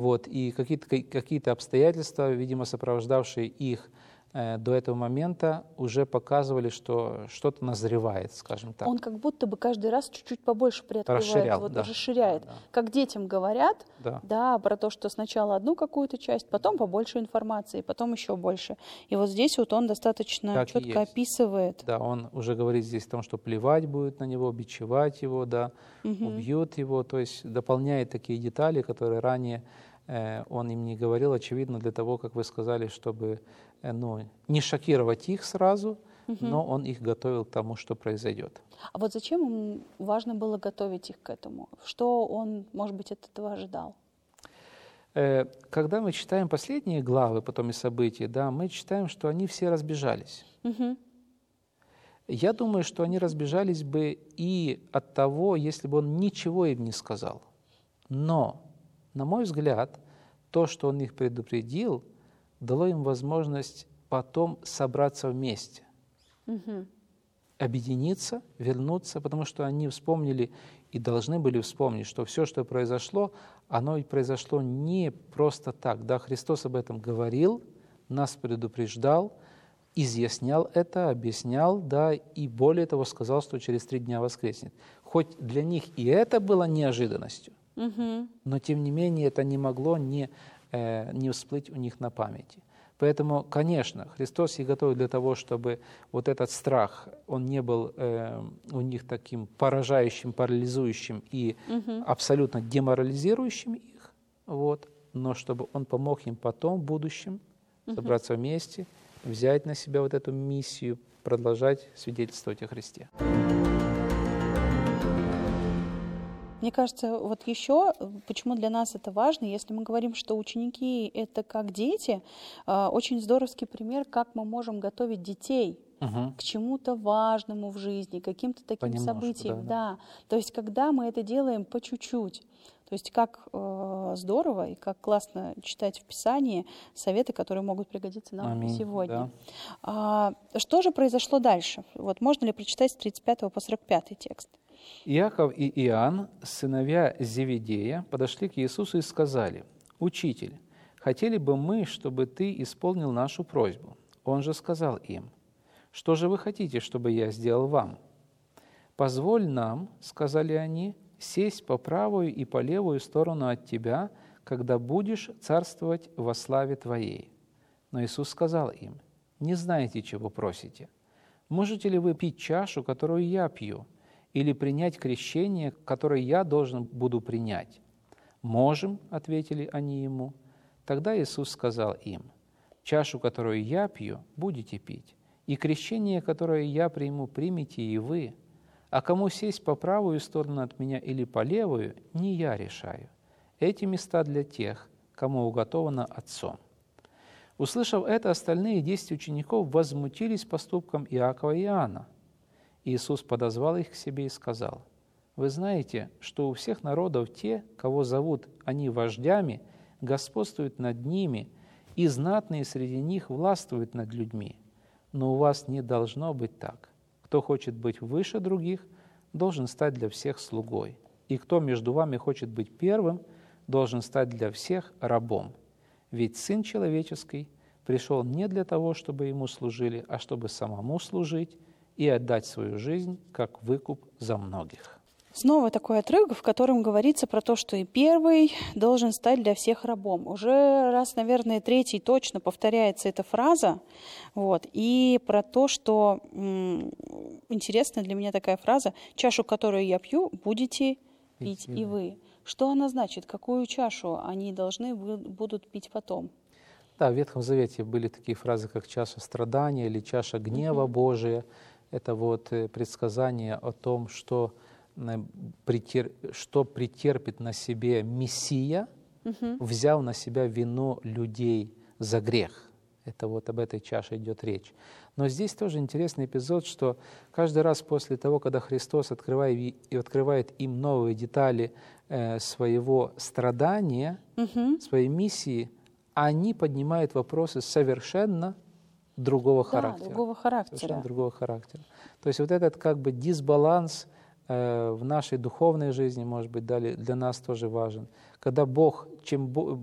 Вот, и какие-то обстоятельства, видимо, сопровождавшие их до этого момента, уже показывали, что что-то назревает, скажем так. Он как будто бы каждый раз чуть-чуть побольше приоткрывает, Расширял, вот да. расширяет. Да. Как детям говорят, Да. да, про то, что сначала одну какую-то часть, потом побольше информации, потом еще больше. И вот здесь вот он достаточно Так и четко есть. описывает. Да, он уже говорит здесь о том, что плевать будет на него, бичевать его, да, убьют его, то есть дополняет такие детали, которые ранее он им не говорил, очевидно, для того, как вы сказали, чтобы не шокировать их сразу, но он их готовил к тому, что произойдет. А вот зачем ему важно было готовить их к этому? Что он, может быть, от этого ожидал? Когда мы читаем последние главы, потом и события, да, мы читаем, что они все разбежались. Я думаю, что они разбежались бы и от того, если бы он ничего им не сказал. Но, на мой взгляд, то, что он их предупредил, дало им возможность потом собраться вместе, объединиться, вернуться, потому что они вспомнили и должны были вспомнить, что все, что произошло, оно ведь произошло не просто так. Да, Христос об этом говорил, нас предупреждал, изъяснял это, объяснял, да, и более того сказал, что через 3 дня воскреснет. Хоть для них и это было неожиданностью, но тем не менее это не могло не всплыть у них на памяти. Поэтому, конечно, Христос их готовит для того, чтобы вот этот страх, он не был у них таким поражающим, парализующим и абсолютно деморализирующим их, вот, но чтобы он помог им потом, в будущем, собраться вместе, взять на себя вот эту миссию, продолжать свидетельствовать о Христе. Мне кажется, вот еще, почему для нас это важно, если мы говорим, что ученики — это как дети, очень здоровский пример, как мы можем готовить детей к чему-то важному в жизни, каким-то таким событиям. Да. То есть когда мы это делаем по чуть-чуть. То есть как здорово и как классно читать в Писании советы, которые могут пригодиться нам сегодня. Да. Что же произошло дальше? Вот можно ли прочитать с 35 по 45 текст? Иаков и Иоанн, сыновья Зеведея, подошли к Иисусу и сказали: «Учитель, хотели бы мы, чтобы ты исполнил нашу просьбу». Он же сказал им: «Что же вы хотите, чтобы я сделал вам?» «Позволь нам, — сказали они, — сесть по правую и по левую сторону от тебя, когда будешь царствовать во славе твоей». Но Иисус сказал им: «Не знаете, чего просите. Можете ли вы пить чашу, которую я пью, или принять крещение, которое я должен буду принять?» «Можем», — ответили они ему. Тогда Иисус сказал им: «Чашу, которую я пью, будете пить, и крещение, которое я приму, примете и вы. А кому сесть по правую сторону от меня или по левую, не я решаю. Эти места для тех, кому уготовано Отцом». Услышав это, остальные 10 учеников возмутились поступком Иакова и Иоанна. Иисус подозвал их к себе и сказал: «Вы знаете, что у всех народов те, кого зовут они вождями, господствуют над ними, и знатные среди них властвуют над людьми. Но у вас не должно быть так. Кто хочет быть выше других, должен стать для всех слугой. И кто между вами хочет быть первым, должен стать для всех рабом. Ведь Сын Человеческий пришел не для того, чтобы Ему служили, а чтобы самому служить и отдать свою жизнь как выкуп за многих». Снова такой отрывок, в котором говорится про то, что и первый должен стать для всех рабом. Уже раз, наверное, 3 точно повторяется эта фраза. Вот. И про то, что, интересная для меня такая фраза: «Чашу, которую я пью, будете пить и вы». Что она значит? Какую чашу они должны будут пить потом? Да, в Ветхом Завете были такие фразы, как чаша страдания или чаша гнева Божия. Это вот предсказание о том, что претерпит на себе Мессия, взяв на себя вину людей за грех. Это вот об этой чаше идет речь. Но здесь тоже интересный эпизод, что каждый раз после того, когда Христос открывает им новые детали своего страдания, своей миссии, они поднимают вопросы совершенно другого характера. Совершенно другого характера. То есть вот этот как бы дисбаланс в нашей духовной жизни, может быть, для нас тоже важен. Когда Бог, чем